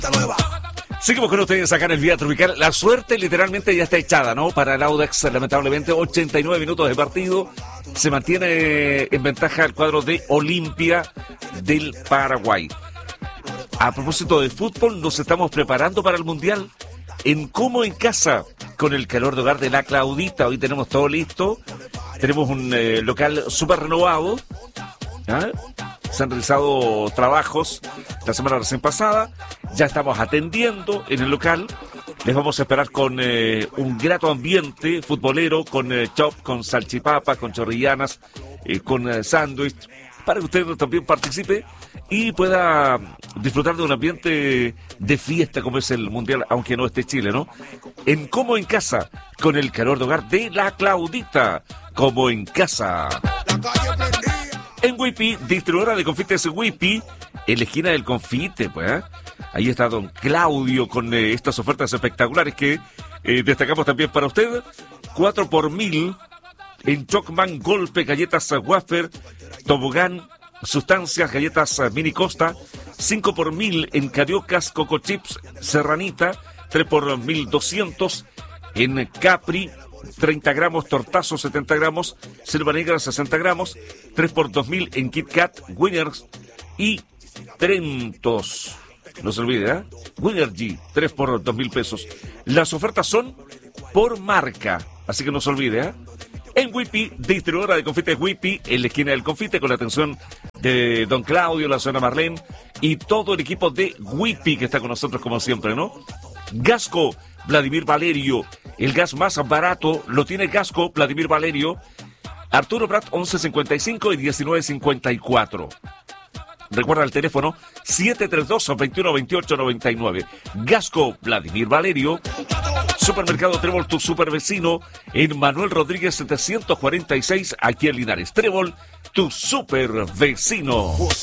Seguimos con ustedes acá en el Vía Tropical. La suerte literalmente ya está echada, ¿no? Para el Audax, lamentablemente, 89 minutos de partido. Se mantiene en ventaja el cuadro de Olimpia del Paraguay. A propósito de fútbol, nos estamos preparando para el Mundial en Como en Casa, con el calor de hogar de La Claudita. Hoy tenemos todo listo. Tenemos un local súper renovado. ¿Ah? Se han realizado trabajos la semana recién pasada. Ya estamos atendiendo en el local. Les vamos a esperar con un grato ambiente futbolero, con chop, con salchipapas, con chorrillanas, con sándwich, para que usted también participe y pueda disfrutar de un ambiente de fiesta como es el Mundial, aunque no esté Chile, ¿no? En Como en Casa, con el calor de hogar de La Claudita. Como en Casa. En Whippy, distribuidora de confites Whippy, en la esquina del confite, pues. Ahí está don Claudio con estas ofertas espectaculares que destacamos también para usted. 4 por 1000 en Chocman, Golpe, galletas Wafer, Tobogán, Sustancias, galletas Mini Costa. 5 por 1000 en Cariocas, Coco Chips, Serranita. 3 por 1200 en Capri. 30 gramos, Tortazo 70 gramos, Selva Negra 60 gramos, 3 por 2000 en Kit Kat, Winners y Trentos. No se olvide, ¿eh? Winner G, 3 por 2000 pesos. Las ofertas son por marca, así que no se olvide, ¿eh? En Whippy, distribuidora de confites Whippy, en la esquina del confite, con la atención de don Claudio, la señora Marlene y todo el equipo de Whippy que está con nosotros como siempre, ¿no? Gasco, Vladimir Valerio, el gas más barato lo tiene Gasco, Vladimir Valerio, Arturo Prat 1155 y 1954. Recuerda el teléfono 732-2128-99. Gasco, Vladimir Valerio. Supermercado Trébol, tu super vecino, en Manuel Rodríguez 746, aquí en Linares. Trébol, tu super vecino.